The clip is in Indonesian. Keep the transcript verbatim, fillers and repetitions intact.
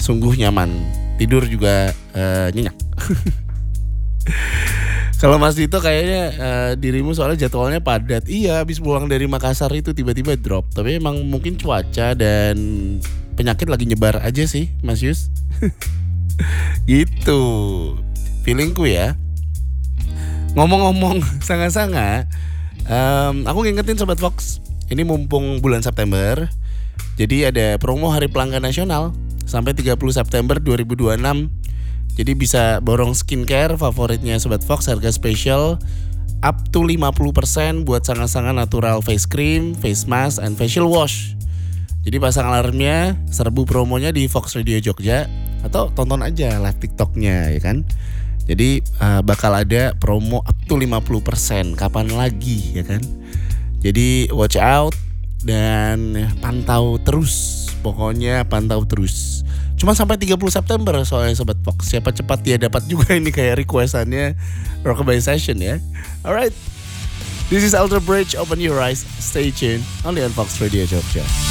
sungguh nyaman. Tidur juga uh, nyenyak. Kalau Mas Dito kayaknya uh, dirimu soalnya jadwalnya padat. Iya, habis pulang dari Makassar itu tiba-tiba drop. Tapi emang mungkin cuaca dan penyakit lagi nyebar aja sih, Mas Yus. Gitu. Feelingku ya. Ngomong-ngomong sanga-sanga, um, aku ngingetin Sobat Fox, ini mumpung bulan September, jadi ada promo Hari Pelanggan Nasional sampai tiga puluh September dua ribu dua puluh enam. Jadi bisa borong skincare favoritnya Sobat Fox, harga spesial up to lima puluh persen buat sanga-sanga natural face cream, face mask, and facial wash. Jadi pasang alarmnya, serbu promonya di Fox Radio Jogja, atau tonton aja live TikToknya ya kan. Jadi uh, bakal ada promo up to lima puluh persen, kapan lagi ya kan. Jadi watch out dan pantau terus, pokoknya pantau terus. Cuma sampai tiga puluh September soalnya Sobat Fox. Siapa cepat dia dapat juga ini kayak requestannya Rockabye Session ya. Alright, this is Ultra Bridge, open your eyes, stay tuned, only on Fox Radio Jogja.